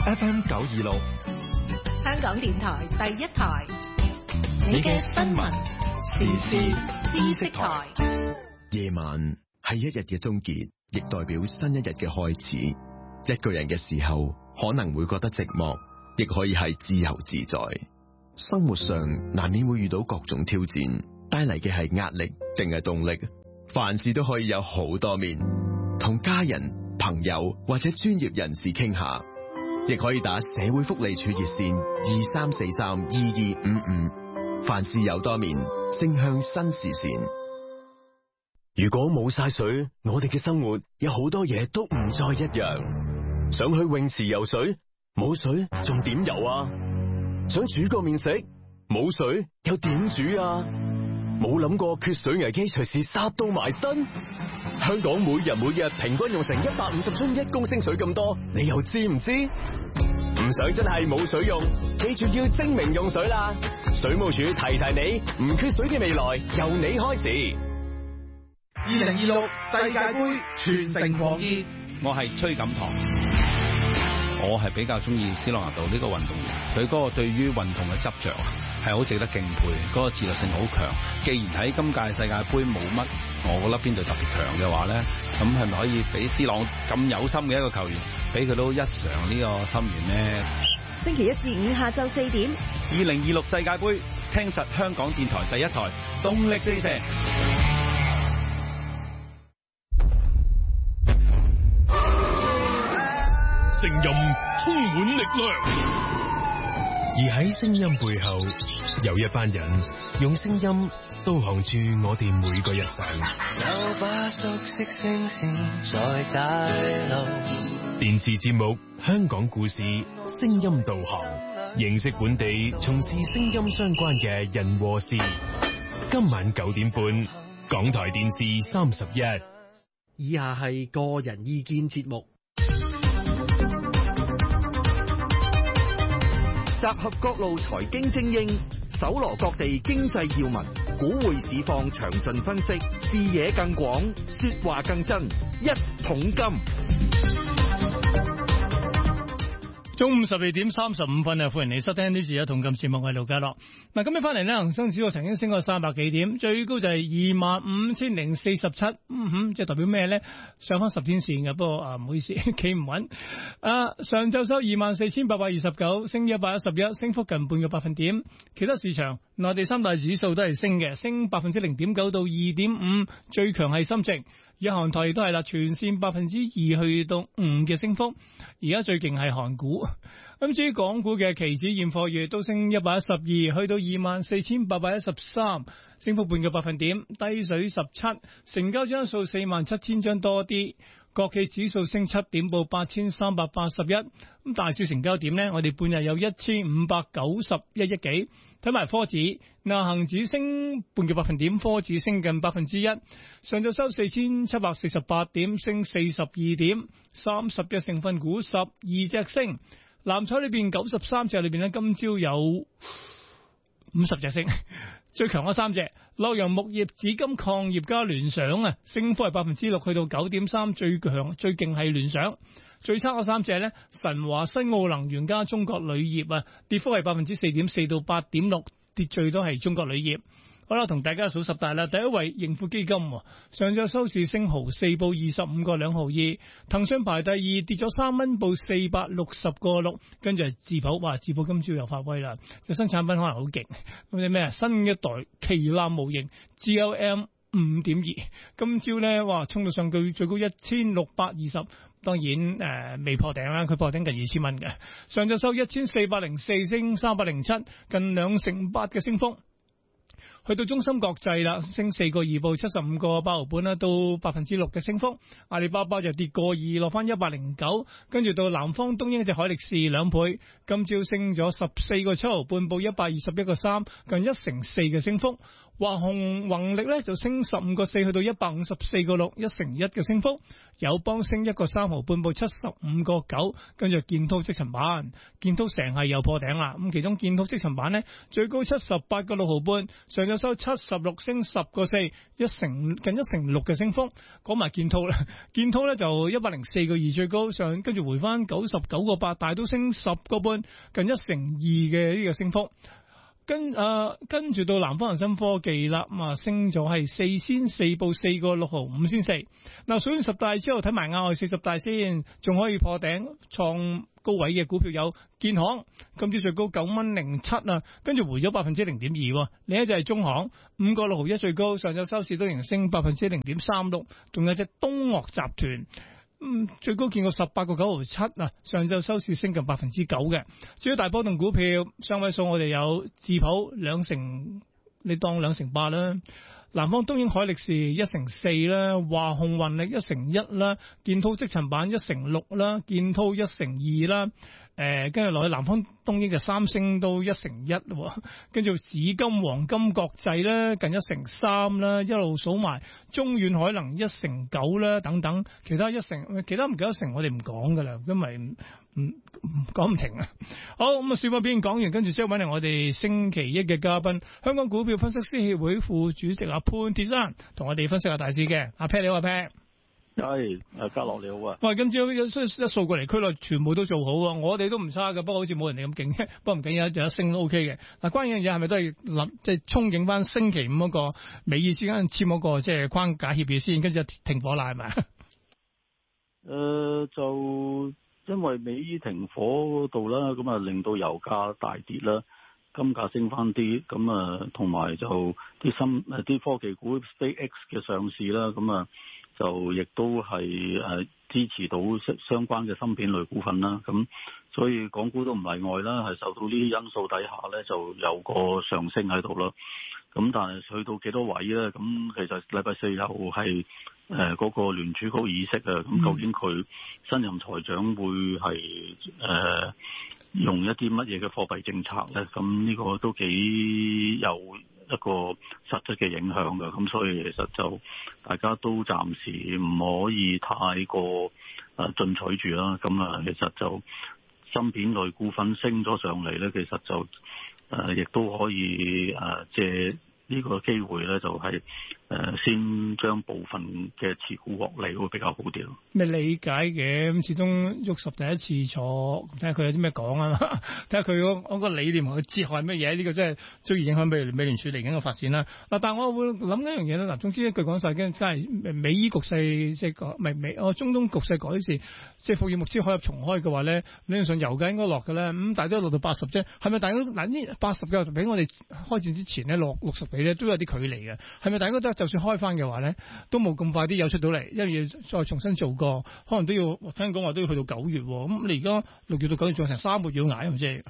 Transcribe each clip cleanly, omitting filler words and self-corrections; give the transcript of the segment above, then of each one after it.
FM 926， 香港電台第一台，你嘅新聞時事知識台。 夜晚係一日嘅終結，亦代表新一日嘅開始。一個人嘅時候，可能會覺得寂寞，亦可以係自由自在。生活上難免會遇到各種挑戰，帶嚟嘅係壓力定係動力？凡事都可以有好多面，同家人、朋友或者專業人士傾下，亦可以打社會福利處熱線23432255。凡事有多面，正向新視線。 如果冇晒水，我哋嘅生活有好多嘢都唔再一樣。想去泳池游水，冇水仲點游啊？想煮個麵食，冇水又點煮啊？冇諗過缺水危機隨時殺到埋身。香港每日平均用成150樽1公升水咁多，你又知唔知？唔想真係冇水用，記住要精明用水啦！水務署提你，唔缺水嘅未來由你開始。 2026世界盃全城狂熱， 我係崔錦棠。我係比較中意斯朗拿度呢個運動員，佢嗰個對於運動嘅執着係好值得敬佩，嗰個自律性好強。既然喺今屆世界盃冇乜，我覺得邊度特別強嘅話咧，咁係咪可以俾斯朗咁有心嘅一個球員，俾佢都一償呢個心願呢？ 星期1至5下晝4點 ，2026世界盃，聽實香港電台第一台，動力四射。 聲音充滿力量， 而喺聲音背後，有一班人用聲音導航住我哋每個日常。 就把熟悉聲線再帶流。 電視節目《香港故事》聲音導航，認識本地從事聲音相關嘅人和事。今晚9點半，港台電視31。 以下係個人意見節目。集合各路財經精英，搜羅各地經濟要聞，股匯市況詳盡分析，視野更廣，說話更真。一桶金。 中午12:35啊！歡迎你收聽呢次一桶金節目，我係盧家樂。嗱，今日翻嚟呢，恒生指數曾經升過300幾點，最高就係25,047，即係代表咩咧？上翻10天線嘅，不過唔好意思，企唔穩。上晝收24,829，升111，升幅近半個百分點。其他市場，內地三大指數都係升嘅，升0.9%到2.5，最強係深證。日韓台都係啦，全線2%去到5嘅升幅，而家最勁係韓股。咁至於港股嘅期指現貨月都升112，去到24,813，升幅半個百分點，低水17，成交張數47,000張多啲。國企指數升7點，報8,381。咁大小成交點呢，我哋半日有1,591億幾。睇埋科指，恒指升半個百分點，科指升近1%。上晝收4,748點，升42點。30隻成分股12隻升，藍籌裏邊93隻裏邊呢，今朝有50隻升。最強嗰3隻，洛陽木業、紫金礦業加聯想啊，升幅係6%，去到9.3，最強最勁係聯想。最差嗰3隻咧，神華、新奧能源加中國鋁業啊，跌幅係4.4%到8.6，跌最多係中國鋁業。好啦，同大家數十大啦。第一位盈富基金，上晝收市升4毫，報25個2毫2。騰訊排第二，跌咗3蚊，報460個6。跟住係智保，哇！智保今朝又發威啦，隻新產品可能好勁。咁啲咩新一代旗艦模型 GLM 5.2，今朝咧哇，衝到上去最高1620。當然未破頂啦，佢破頂近2000蚊嘅。上晝收1404，升307，近2成8嘅升幅。去到中芯國際啦，升4個2，報75個8毫半啦，都6%嘅升幅。阿里巴巴就跌個2，落翻109。跟住到南方東英隻海力士2倍，今朝升咗14個7毫半，報121個3，近1成4嘅升幅。 華虹宏力咧就升15個4去到154個6，1成1嘅升幅。友邦升1個3毫半，報75個9。跟住建滔積層板，建滔成係又破頂啦。咁其中建滔積層板咧最高78個6毫半，上晝收76，升10個4，近1成6嘅升幅。講埋建滔咧，建滔咧就104個2最高，上跟住回翻99個8，但係都升10個半，近1成2嘅呢個升幅。跟住到南方恒生科技啦，咁啊升咗係4仙4，報4個6毫5仙4。嗱，數完十大之後睇埋額外40大先，仲可以破頂創高位嘅股票有建行，今朝最高9.07啊，跟住回咗0.2%。另一隻係中行5個6毫1最高，上晝收市都仍升0.36%。仲有隻東嶽集團。最高見過18個9毫7啊，上晝收市升近9%嘅。至於大波動股票，雙位數我哋有智普2成，你當2成8啦。南方東英海力士1成4啦，華虹宏力1成1啦，建滔積層板1成6啦，建滔1成2啦。跟住落去南方東英嘅三星都1成1，跟住紫金黃金國際咧近1成3啦，一路數埋中遠海能1成9啦，等等，其他唔幾多成我哋唔講噶啦，因為講唔停啊。好，咁啊，小波表演講完，跟住即係揾嚟我哋星期一嘅嘉賓，香港股票分析師協會副主席阿潘鐵珊，同我哋分析下大市嘅。阿 Pat 你好，阿 Pat。 係，家樂你好啊！ 喂，今朝一數過嚟，區內全部都做好啊！我哋都唔差嘅，不過好似冇人哋咁勁啫。不過唔緊要，有一升都 OK 嘅。嗱，關鍵嘅嘢係咪都係諗，即係憧憬翻星期五嗰個美意之間簽嗰個即係框架協議先，跟住停火啦，係咪？ 就因為美意停火嗰度啦，咁啊令到油價大跌啦，金價升翻啲，咁啊同埋就啲科技股 SpaceX 嘅上市啦，咁啊。就亦都係支持到相關嘅芯片類股份啦，咁所以港股都唔例外啦，係受到呢啲因素底下咧就有個上升喺度咯。咁但係去到幾多位咧？咁其實禮拜四又係嗰個聯儲局議息啊，咁究竟佢新任財長會係用一啲乜嘢嘅貨幣政策咧？咁呢個都幾有一個實質嘅影響嘅，咁所以其實就大家都暫時唔可以太過進取住啦。咁啊，其實就芯片類股份升咗上嚟咧，其實就亦都可以借呢個機會咧，就係先將部分嘅持股獲利會比較好啲咯。 咩理解嘅？咁始終喐十第一次坐，睇下佢有啲咩講啊，睇下佢嗰個理念同佢哲學係乜嘢？呢個真係最影響美聯儲嚟緊嘅發展啦。嗱，但係我會諗一樣嘢咧。嗱，總之一句講晒，梗係美伊局勢即係講，唔係中東局勢改善，即係伏爾木茲海峽重開嘅話咧，理論上油價應該落嘅咧。咁大家都落到80啫，係咪？大家嗱呢80嘅比我哋開戰之前咧落60幾咧都有啲距離嘅，係咪？大家都就算開翻嘅話咧，都冇咁快啲有出到嚟，因為要再重新做過，可能都要聽講話都要去到9月。咁你而家6月到9月仲成3個月要捱，係咪先？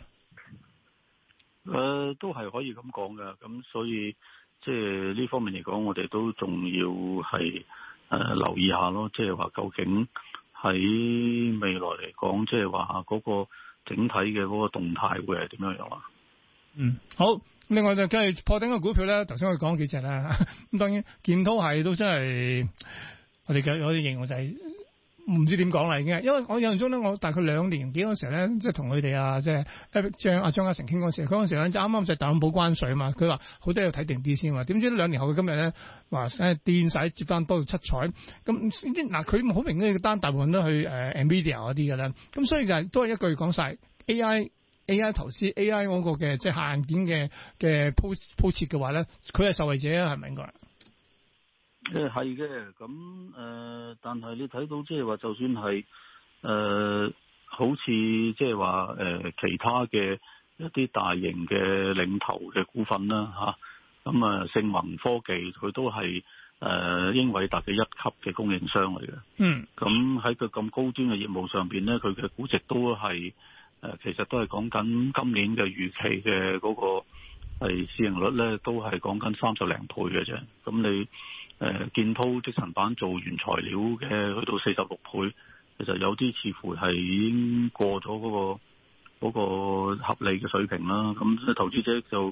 都係可以咁講嘅。咁所以即係呢方面嚟講，我哋都仲要係留意下咯。即係話究竟喺未來嚟講，即係話嗰個整體嘅嗰個動態會係點樣樣啊？ 好。另外就梗係破頂嘅股票咧，頭先我哋講幾隻啦。咁當然建滔係都真係我哋形容就係唔知點講啦已經，因為我印象中咧，我大概2年幾嗰時候咧，即係同佢哋即係張家成傾嗰時，佢嗰時咧就啱啱就特朗普關稅嘛，佢話好多要睇定啲先嘛。點知2年後嘅今日咧話癲晒接翻多到七彩咁嗱，佢好明顯嘅單大部分都去Nvidia 嗰啲嘅啦。咁所以就都係一句講晒 AI 投資 AI 嗰個嘅即係硬件嘅鋪設嘅話咧，佢係受惠者啊，係咪應該？ 係嘅，咁但係你睇到即係話，就算係好似即係話其他嘅一啲大型嘅領頭嘅股份啦嚇，咁盛宏科技佢都係英偉達嘅1級嘅供應商嚟嘅。咁喺佢咁高端嘅業務上邊咧，佢嘅估值都係。其實都係講緊今年嘅預期嘅嗰個係市盈率咧，都係講緊30零倍嘅啫。咁你建滔積層板做原材料嘅去到46倍，其實有啲似乎係已經過咗嗰個合理嘅水平啦。咁投資者就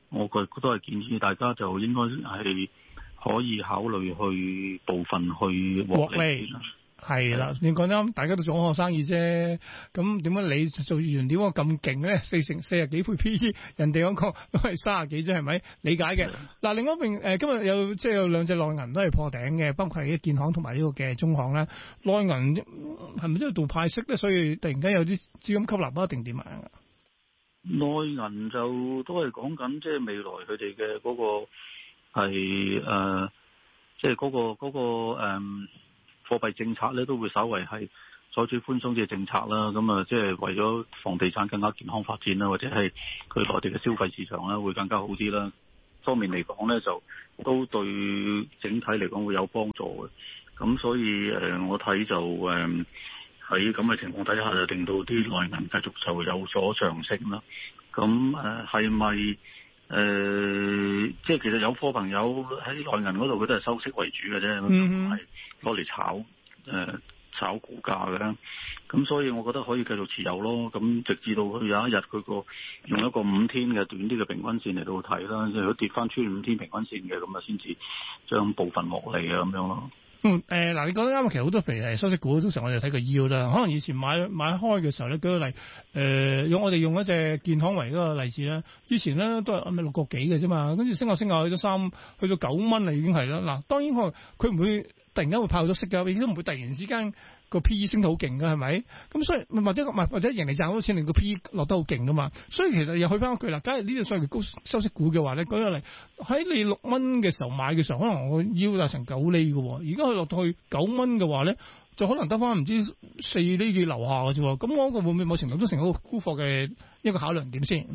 我覺都係建議大家就應該係可以考慮去部分去獲利。 係啦，你講啱，大家都做學生意啫。咁點解你做原料咁勁咧？40幾倍 PE， 人哋嗰個都係30幾啫，係咪？理解嘅。嗱，另外一邊今日有兩隻內銀都係破頂嘅，包括係建行同埋呢個嘅中行咧。內銀係咪都要做派息咧？所以突然間有啲資金吸納一定點啊？ 內銀就都係講緊即係未來佢哋嘅嗰個係即係嗰個貨幣政策咧都會稍為係採取寬鬆嘅政策啦，咁啊即係為咗房地產更加健康發展啦，或者係佢內地嘅消費市場咧會更加好啲啦。方面嚟講咧就都對整體嚟講會有幫助嘅。咁所以我睇就喺咁嘅情況底下就令到啲內銀繼續就有所上升啦。咁係咪？即係其實有貨朋友喺內銀嗰度，佢都係收息為主嘅啫，唔係攞嚟炒股價嘅。咁所以我覺得可以繼續持有咯。咁直至到佢有一日佢用一個5天嘅短啲嘅平均線嚟到睇啦，如果跌翻穿5天平均線嘅，咁啊先至將部分獲利啊咁樣咯。 嗱，你講得啱，其實好多譬如係收息股，通常我哋睇個 yield 啦。可能以前買開嘅時候咧，舉個例，我哋用一隻建行為嗰個例子啦。以前咧都係6個幾嘅啫嘛，跟住升下去咗去到9蚊啦，已經係啦。嗱，當然佢唔會突然間會派好多息㗎，亦都唔會突然之間個 P/E 升到好勁㗎，係咪？咁所以或者盈利賺好多錢，令個 P/E 落得好勁㗎嘛。所以其實又去翻一句啦，假如呢隻所謂高收息股嘅話咧，舉個例喺你6蚊嘅時候買嘅時候，可能我腰達成9厘嘅，而家佢落到去9蚊嘅話咧，就可能得翻唔知4厘幾樓下嘅啫。咁我個會唔會某程度都成個沽貨嘅一個考量點先？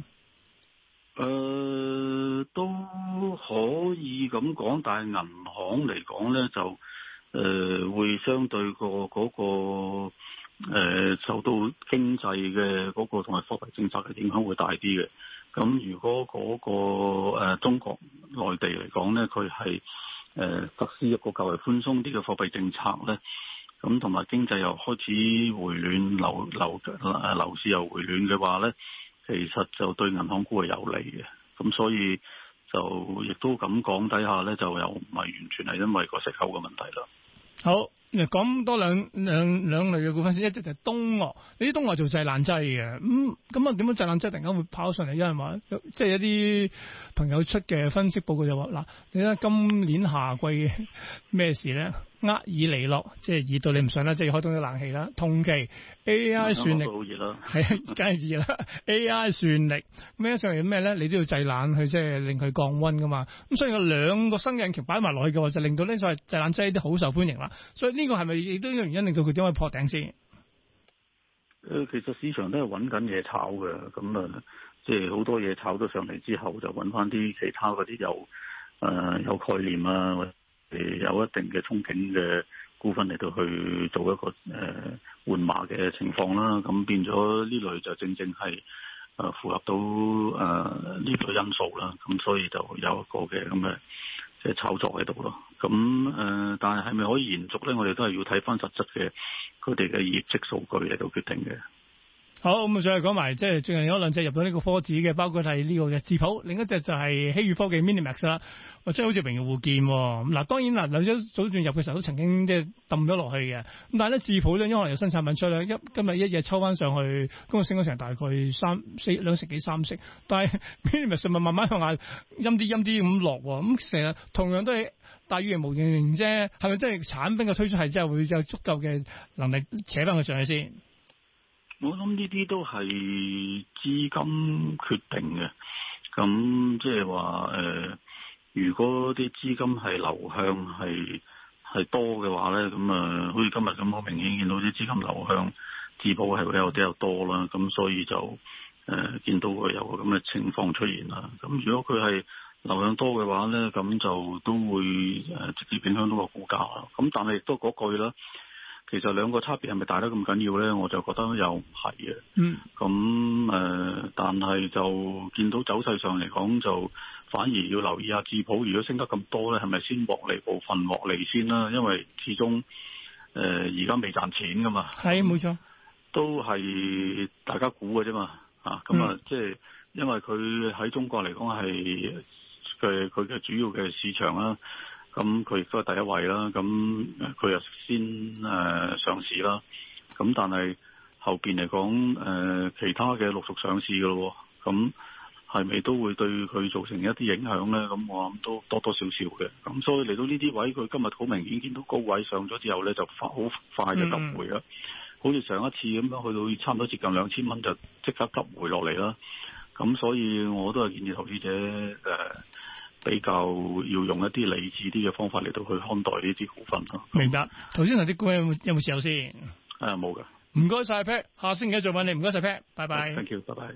都可以咁講，但係銀行嚟講咧就。會相對嗰個受到經濟嘅嗰個同埋貨幣政策嘅影響會大啲嘅。咁如果嗰個中國內地嚟講咧，佢係實施一個較為寬鬆啲嘅貨幣政策咧，咁同埋經濟又開始回暖，樓市又回暖嘅話咧，其實就對銀行股係有利嘅。咁所以就亦都咁講底下咧，就又唔係完全係因為個息口嘅問題啦。 好，講多兩類嘅股份先，一隻就係東岳，呢啲東岳做製冷劑嘅，咁啊點樣製冷劑突然間會跑上嚟？因為話即係一啲朋友出嘅分析報告就話嗱，你睇今年夏季咩事咧？厄爾尼諾即係熱到你唔上啦，即係要開通啲冷氣啦。同期 AI 算力好熱啦， 係啊，梗係熱啦。AI 算力咩上嚟咩咧？你都要製冷去即係令佢降溫噶嘛。咁所以有兩個新引擎擺埋落去嘅話，就令到呢所謂製冷劑啲好受歡迎啦。所以呢個係咪亦都一個原因令到佢點可以破頂先？ 其實市場都係揾緊嘢炒嘅，咁即係好多嘢炒咗上嚟之後，就揾翻啲其他嗰啲有概念啊，或者有一定嘅憧憬嘅股份嚟到去做一個換馬嘅情況啦。咁變咗呢類就正正係符合到呢個因素啦。咁所以就有一個嘅咁嘅即係炒作喺度咯。咁但係咪可以延續咧？我哋都係要睇翻實質嘅佢哋嘅業績數據嚟到決定嘅。 好，咁啊，再講埋即係最近有兩隻入到呢個科指嘅，包括係呢個嘅智普，另一隻就係希宇科技 Minimax 啦。即係好似榮耀互見嗱，當然嗱，兩隻早段入嘅時候都曾經即係抌咗落去嘅。咁但係咧，智普咧，因為有新產品出咧，今日一夜抽翻上去，今日升咗成大概2成幾3成。但係 Minimax 咪慢慢向下陰啲咁落喎。咁成日同樣都係大於無形啫，係咪真係產品嘅推出係真係會有足夠嘅能力扯翻佢上去先？ 我諗呢啲都係資金決定嘅。咁即係話如果啲資金係流向係多嘅話咧，咁好似今日咁好明顯見到啲資金流向智普係會有比較多啦，咁所以就見到佢有個咁嘅情況出現啦。咁如果佢係流向多嘅話咧，咁就都會直接影響到個股價啦。咁但係亦都嗰句啦。其實兩個差別係咪大得咁緊要咧？我就覺得又唔係嘅。咁但係就見到走勢上嚟講，就反而要留意下智普，如果升得咁多咧，係咪先獲利部分獲利先啦？因為始終而家未賺錢噶嘛。係冇錯，都係大家估嘅啫嘛。咁即係因為佢喺中國嚟講係佢嘅主要嘅市場啦。咁佢亦都係第一位啦。咁佢又先上市啦。咁但係後邊嚟講其他嘅陸續上市㗎咯。咁係咪都會對佢造成一啲影響咧？咁我諗都多多少少嘅。咁所以嚟到呢啲位，佢今日好明顯見到高位上咗之後咧，就好快就急回啦。好似上一次咁樣，去到差唔多接近2000蚊就即刻急回落嚟啦。咁所以我都係建議投資者比較要用一啲理智啲嘅方法嚟到去看待呢啲股份咯。 明白。頭先同啲股有冇持有先？ 冇嘅。 唔該晒 Pat， 下星期再揾你。唔該晒 Pat， 拜拜。 Thank you， 拜拜。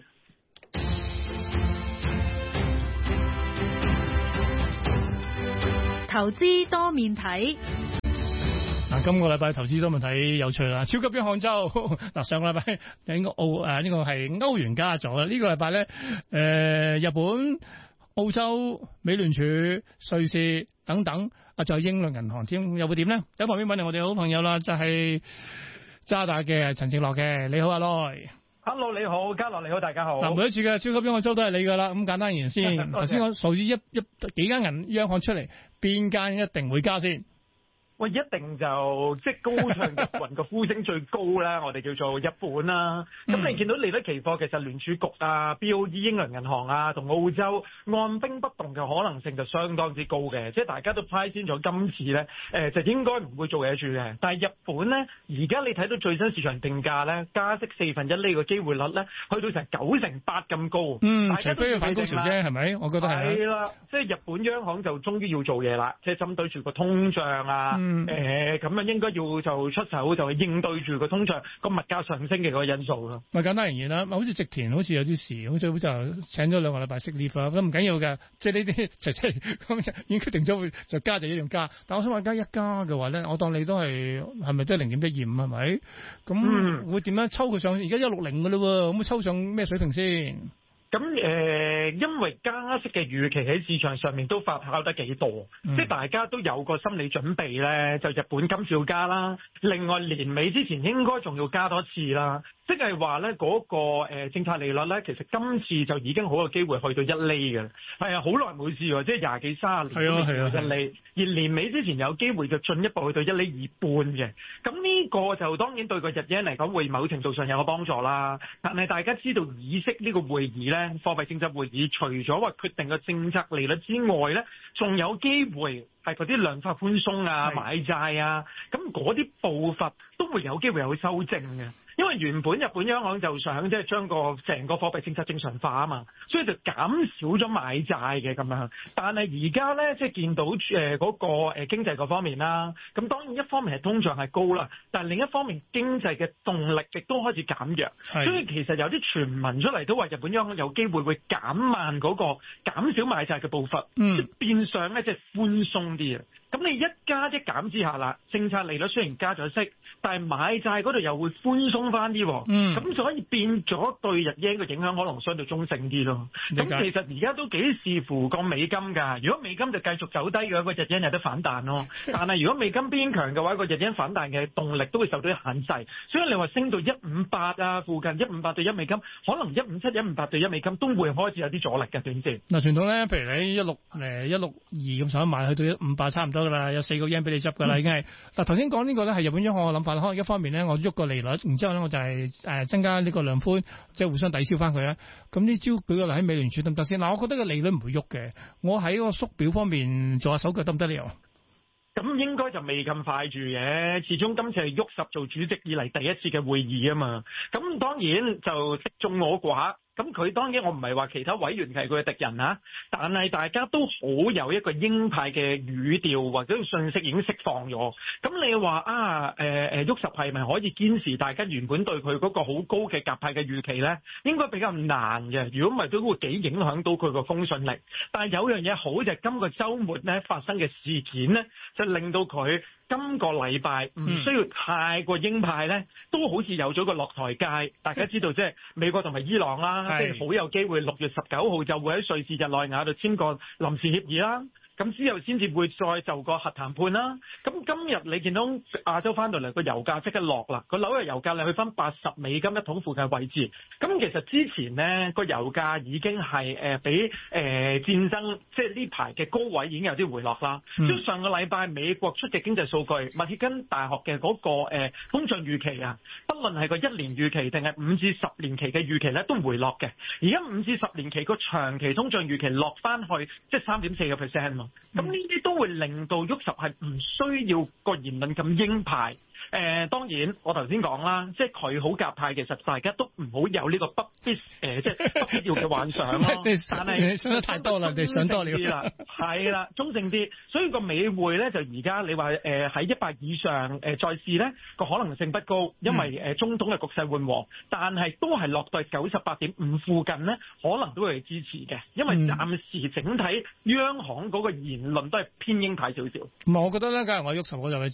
投資多面睇。 今個禮拜投資多面睇有趣啦，超級央行周嗱，上個禮拜呢個係歐元加咗啦，呢個禮拜咧日本、澳洲、美聯儲、瑞士等等，仲有英倫銀行添，又會點咧？喺旁邊揾嚟我哋好朋友啦，就係渣打嘅陳正樂嘅，你好阿來。 Hello， 你好，嘉樂你好，大家好。 嗱，每一次嘅超級央行周都係你噶啦，咁簡單言先。頭先我數住幾間央行出嚟，邊間一定會加先？ 喂，一定就即係高唱日雲個呼聲最高啦，我哋叫做日本啦。咁你見到利率期貨其實聯儲局啊、BOE 英倫銀行啊同澳洲按兵不動嘅可能性就相當之高嘅，即係大家都派先咗今次咧就應該唔會做嘢住嘅。但係日本咧，而家你睇到最新市場定價咧，加息1/4呢個機會率咧，去到成98%咁高。大家都除非要反高潮啫，係咪？我覺得係。係啦，即係日本央行就終於要做嘢啦，即係針對住個通脹啊。咁樣應該要就出手就係應對住個通脹個物價上升嘅嗰個因素咯。 咪簡單而言啦，好似植田好似有啲事，好似就請咗2個禮拜息 leave 啦，咁唔緊要嘅，即係呢啲咁已經決定咗會就加就一樣加。但我想話加嘅話咧，我當你都係咪都係0.125係咪？咁會點樣抽佢上？而家160嘅嘞喎，咁抽上咩水平先？ 咁因為加息嘅預期喺市場上面都發酵得幾多，即係大家都有個心理準備咧，就日本今次要加啦，另外年尾之前應該仲要加多次啦。即係話咧嗰個政策利率咧，其實今次就已經好有機會去到1厘嘅，係啊，好耐冇試喎，即係20幾30年都未去到1厘，而年尾之前有機會就進一步去到1厘2半嘅。咁呢個就當然對個日圓嚟講會某程度上有個幫助啦。但係大家知道議息呢個會議咧，貨幣政策會議除咗話決定個政策利率之外咧，仲有機會係嗰啲量化寬鬆啊、買債啊，咁嗰啲步伐都會有機會有修正嘅。因為原本日本央行就想即係將個成個貨幣政策正常化啊嘛，所以就減少咗買債嘅咁樣。但係而家咧即係見到嗰個經濟嗰方面啦，咁當然一方面係通脹係高啦，但係另一方面經濟嘅動力亦都開始減弱，所以其實有啲傳聞出嚟都話日本央行有機會減慢嗰個減少買債嘅步伐，即係變相咧即係寬鬆啲啊。咁你一加一減之下啦，政策利率雖然加咗息，但係買債嗰度又會寬鬆翻啲，咁所以變咗對日圓嘅影響可能相對中性啲咯。咁其實而家都幾視乎個美金㗎，如果美金就繼續走低嘅話，個日圓有得反彈咯。但係如果美金偏強嘅話，個日圓反彈嘅動力都會受到限制。所以你話升到158啊附近158對1美金，可能157、158對1美金都會開始有啲阻力嘅短線。 嗱，傳統咧，譬如你162咁上下買去到158差唔多。有4個 yen 俾你執㗎啦，已經係。嗱，頭先講呢個咧係日本央行嘅諗法，可能一方面咧我喐個利率，然之後咧我就係增加呢個量寬，即係互相抵消翻佢啦。咁呢招舉個例喺美聯儲得唔得先？嗱，我覺得個利率唔會喐嘅，我喺個縮表方面做下手腳得唔得呢？ 咁應該就未咁快住嘅，始終今次係喐實做主席以嚟第一次嘅會議啊嘛。咁當然就敵眾我寡。咁佢當然我唔係話其他委員係佢嘅敵人啊，但係大家都好有一個鷹派嘅語調或者信息已經釋放咗。咁你話喐實係咪可以堅持大家原本對佢嗰個好高嘅鴿派嘅預期咧？應該比較難嘅。如果唔係都會幾影響到佢個公信力。但係有樣嘢好就係今個週末咧發生嘅事件咧，就令到佢今個禮拜唔需要太過鷹派咧，都好似有咗個落台階。大家知道即係美國同埋伊朗啦，即係好有機會6月19號就會喺瑞士日內瓦度簽個臨時協議啦。 咁之後先至會再就個核談判啦。咁今日你見到亞洲翻到嚟個油價即刻落啦，個紐約油價你去翻$80一桶附近位置。咁其實之前呢個油價已經係比戰爭即係呢排嘅高位已經有啲回落啦。即係上個禮拜美國出嘅經濟數據，密歇根大學嘅嗰個通脹預期啊，不論係個1年預期定係5至10年期嘅預期咧，都回落嘅。而家5至10年期個長期通脹預期落翻去即係3.4%喎。咁呢啲都會令到沃什係唔需要個言論咁鷹派。當然我頭先講啦，即係佢好鴿派，其實大家都唔好有呢個不必要嘅幻想咯。但係你想得太多啦，你想多了啦，係啦，中性啲。所以個美匯咧就而家你話喺100以上再試咧個可能性不高，因為中東嘅局勢緩和，但係都係落到98.5附近咧，可能都會支持嘅，因為暫時整體央行嗰個言論都係偏鷹派少少。 唔係，我覺得咧，假如我喐手我就會